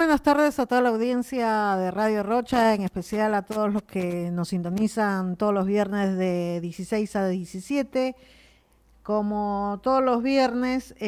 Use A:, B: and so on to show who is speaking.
A: buenas tardes a toda la audiencia de Radio Rocha, en especial a todos los que nos sintonizan todos los viernes de 16 a 17. Como todos los viernes,